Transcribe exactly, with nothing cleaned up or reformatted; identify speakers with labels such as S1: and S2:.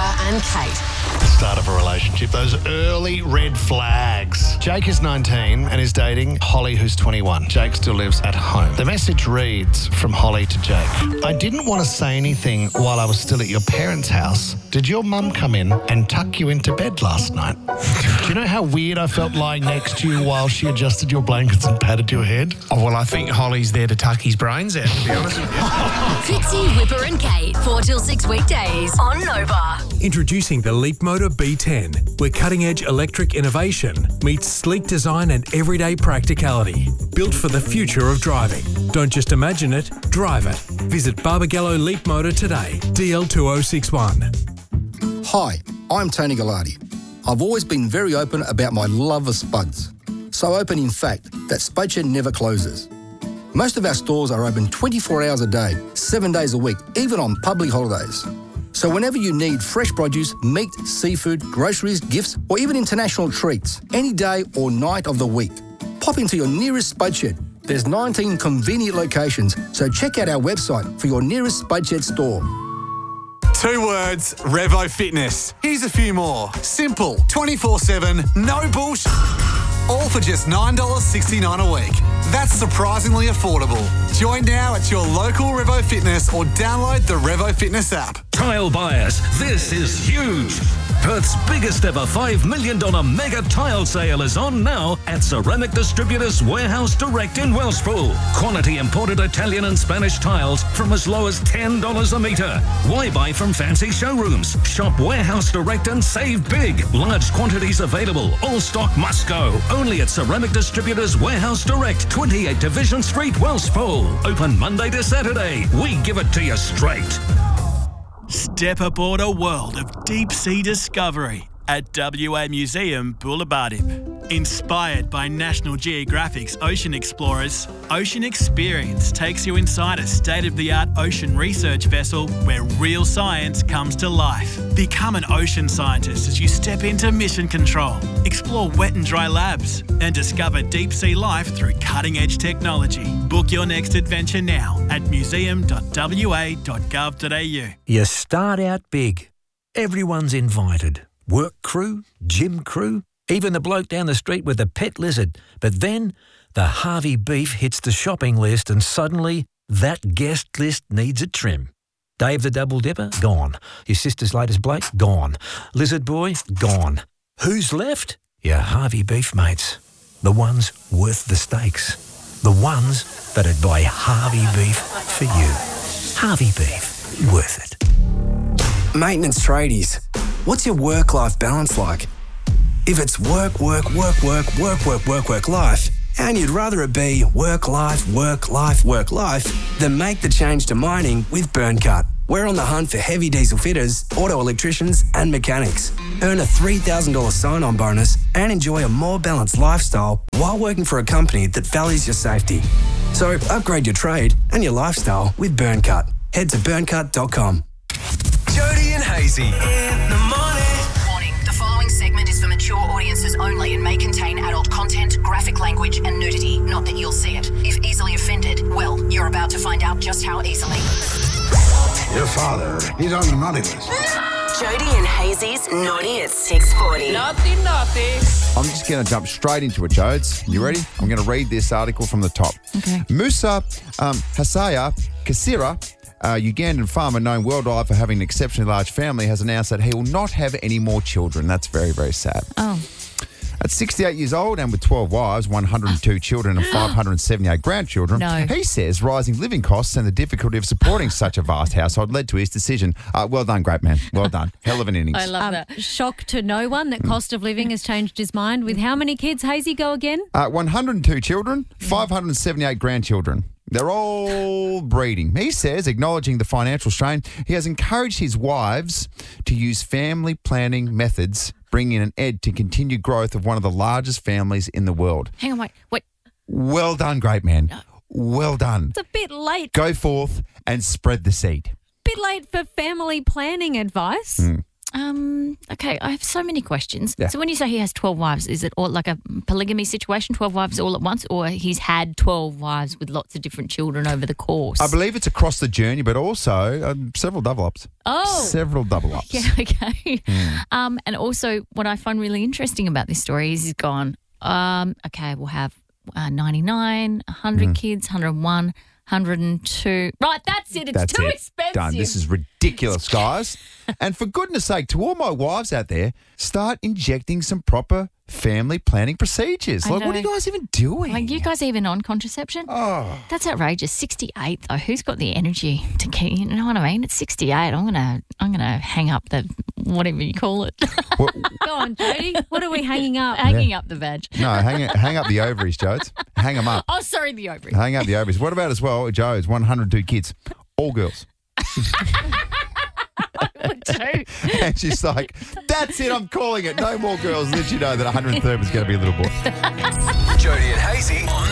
S1: and Kate.
S2: Start of a relationship, those early red flags. Jake is nineteen and is dating Holly, who's twenty-one. Jake still lives at home. The message reads from Holly to Jake. I didn't want to say anything while I was still at your parents' house. Did your mum come in and tuck you into bed last night? Do you know how weird I felt lying next to you while she adjusted your blankets and patted your head?
S3: Oh, well, I think Holly's there to tuck his brains out, to be honest with you.
S4: Fitzy, Whipper and Kate, four till six weekdays on Nova.
S5: Introducing the Leapmotor B ten, where cutting-edge electric innovation meets sleek design and everyday practicality. Built for the future of driving. Don't just imagine it, drive it. Visit Barbagallo Leapmotor today, D L two oh six one.
S6: Hi, I'm Tony Gallardi. I've always been very open about my love of spuds. So open, in fact, that Spudshed never closes. Most of our stores are open twenty-four hours a day, seven days a week, even on public holidays. So whenever you need fresh produce, meat, seafood, groceries, gifts, or even international treats, any day or night of the week, pop into your nearest Spudshed. There's nineteen convenient locations, so check out our website for your nearest Spudshed store.
S7: Two words, Revo Fitness. Here's a few more. Simple, twenty-four seven, no bullshit. All for just nine dollars sixty-nine a week. That's surprisingly affordable. Join now at your local Revo Fitness or download the Revo Fitness app.
S8: Tile buyers, this is huge. Perth's biggest ever five million dollars mega tile sale is on now at Ceramic Distributors Warehouse Direct in Wellspool. Quality imported Italian and Spanish tiles from as low as ten dollars a metre. Why buy from fancy showrooms? Shop Warehouse Direct and save big. Large quantities available. All stock must go. Only at Ceramic Distributors Warehouse Direct, twenty-eight Division Street, Wellspool. Open Monday to Saturday. We give it to you straight.
S9: Step aboard a world of deep-sea discovery at W A Museum Boulevardipe. Inspired by National Geographic's Ocean Explorers, Ocean Experience takes you inside a state-of-the-art ocean research vessel where real science comes to life. Become an ocean scientist as you step into mission control, explore wet and dry labs, and discover deep-sea life through cutting-edge technology. Book your next adventure now at museum dot w a dot gov dot a u.
S10: You start out big. Everyone's invited. Work crew, gym crew, even the bloke down the street with the pet lizard. But then the Harvey beef hits the shopping list and suddenly that guest list needs a trim. Dave the Double Dipper? Gone. Your sister's latest bloke? Gone. Lizard boy? Gone. Who's left? Your Harvey beef mates. The ones worth the stakes. The ones that'd buy Harvey beef for you. Harvey beef. Worth it.
S11: Maintenance tradies. What's your work-life balance like? If it's work, work, work, work, work, work, work, work, life, and you'd rather it be work, life, work, life, work, life, then make the change to mining with Burncut. We're on the hunt for heavy diesel fitters, auto electricians, and mechanics. Earn a three thousand dollars sign-on bonus and enjoy a more balanced lifestyle while working for a company that values your safety. So upgrade your trade and your lifestyle with Burncut. Head to burncut dot com.
S12: Jody and Hazy. In the morning.
S4: Warning, the following segment is for mature audiences only and may contain adult content, graphic language and nudity. Not that you'll see it. If easily offended, well, you're about to find out just how easily.
S13: Your father, he's on the naughty list.
S4: Jody and Hazy's Naughty at six forty.
S14: Naughty, naughty.
S15: I'm just going to jump straight into it, Jodes. You ready? I'm going to read this article from the top.
S16: Okay.
S15: Musa um, Hasaya Kasira, a Ugandan farmer known worldwide for having an exceptionally large family, has announced that he will not have any more children. That's very, very sad.
S16: Oh.
S15: At sixty-eight years old and with twelve wives, one hundred two children and five hundred seventy-eight grandchildren,
S16: No.
S15: he says rising living costs and the difficulty of supporting such a vast household led to his decision. Uh, well done, great man. Well done. Hell of an innings.
S16: I love
S17: Um,
S16: that.
S17: shock to no one that cost of living has changed his mind. With how many kids, Hazy, go again?
S15: Uh, one hundred two children, five hundred seventy-eight grandchildren. They're all breeding. He says, acknowledging the financial strain, he has encouraged his wives to use family planning methods, bringing an ed to continued growth of one of the largest families in the world.
S16: Hang on, wait, wait.
S15: Well done, great man. Well done.
S17: It's a bit late.
S15: Go forth and spread the seed.
S17: Bit late for family planning advice.
S15: Mm.
S1: Um, okay, I have so many questions.
S15: Yeah.
S1: So when you say he has twelve wives, is it all like a polygamy situation, twelve wives all at once, or he's had twelve wives with lots of different children over the course?
S15: I believe it's across the journey, but also um, several double ups.
S1: Oh.
S15: Several double ups.
S1: Yeah, okay. Um, and also what I find really interesting about this story is he's gone, um, okay, we'll have uh, ninety-nine, one hundred
S15: Mm.
S1: kids, one hundred one, one hundred two. Right, that's it. It's
S15: That's
S1: too
S15: it.
S1: expensive.
S15: Done. This is ridiculous, guys. And for goodness sake, to all my wives out there, start injecting some proper family planning procedures.
S1: I
S15: Like, what are
S1: know.
S15: you guys even doing?
S1: Like, you guys even on contraception?
S15: Oh.
S1: That's outrageous. sixty-eight though. Who's got the energy to keep, you know what I mean? It's sixty-eight. I'm going to I'm gonna hang up the, whatever you call it.
S17: Go on, Jody. What are we hanging up?
S1: Hanging
S15: Yeah.
S1: up the veg.
S15: No, hang, it- hang up the ovaries, Jodes. Hang them up.
S1: Oh, sorry, the ovary.
S15: Hang up the ovaries. What about as well, Jodes, one hundred two kids, all girls. And she's like, that's it, I'm calling it. No more girls. Let you know that one hundred third was going to be a little boy.
S12: Jody and Hazy on